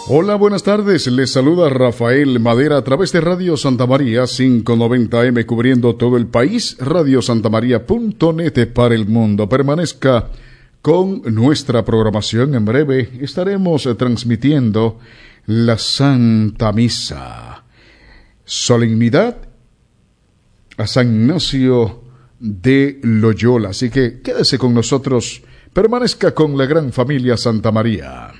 Hola, buenas tardes. Les saluda Rafael Madera a través de Radio Santa María 590M cubriendo todo el país, radiosantamaria.net para el mundo. Permanezca con nuestra programación. En breve estaremos transmitiendo la Santa Misa. Solemnidad a San Ignacio de Loyola. Así que quédese con nosotros. Permanezca con la gran familia Santa María.